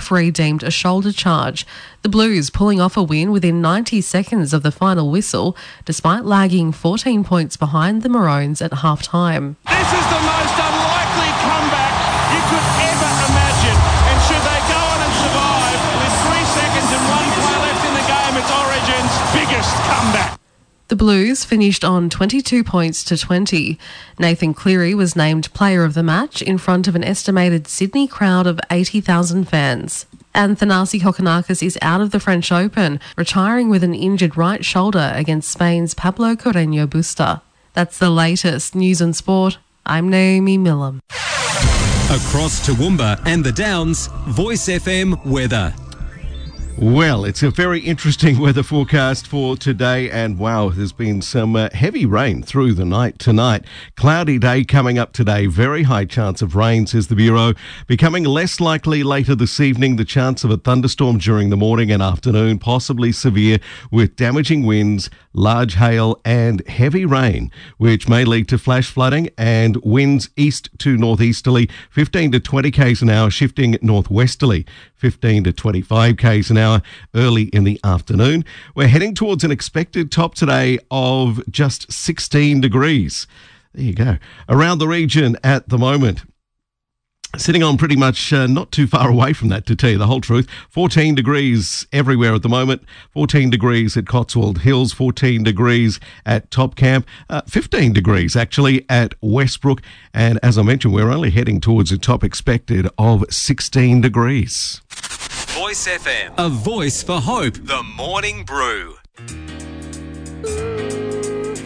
referee deemed a shoulder charge. The Blues pulling off a win within 90 seconds of the final whistle, despite lagging 14 points behind the Maroons at half-time. This is the most unlikely comeback you could ever imagine. And should they go on and survive, with 3 seconds and 1 play left in the game, it's Origin's biggest comeback. The Blues finished on 22 points to 20. Nathan Cleary was named player of the match in front of an estimated Sydney crowd of 80,000 fans. And Thanasi Kokkinakis is out of the French Open, retiring with an injured right shoulder against Spain's Pablo Carreño Busta. That's the latest news and sport. I'm Naomi Millam. Across Toowoomba and the Downs, Voice FM weather. Well, it's a very interesting weather forecast for today, and wow, there's been some heavy rain through the night tonight. Cloudy day coming up today, very high chance of rain, says the Bureau. Becoming less likely later this evening, the chance of a thunderstorm during the morning and afternoon, possibly severe, with damaging winds, large hail and heavy rain, which may lead to flash flooding, and winds east to northeasterly, 15 to 20 k's an hour, shifting northwesterly, 15 to 25 k's an hour early in the afternoon. We're heading towards an expected top today of just 16 degrees. There you go. Around the region at the moment, sitting on pretty much not too far away from that, to tell you the whole truth. 14 degrees everywhere at the moment. 14 degrees at Cotswold Hills, 14 degrees at Top Camp, 15 degrees actually at Westbrook. And as I mentioned, we're only heading towards a top expected of 16 degrees. Voice FM, a voice for hope. The Morning Brew.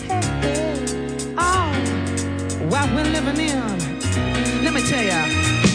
What we're living in, let me tell ya.